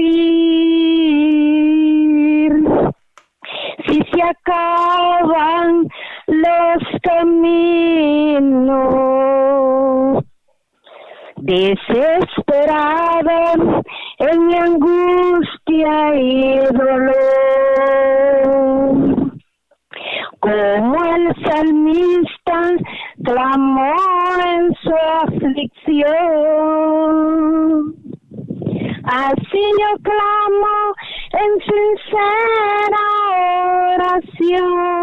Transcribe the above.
ir. Si se acaban los caminos, desesperado en mi angustia y dolor, como el salmista clamó en su aflicción, así yo clamo en sincera oración.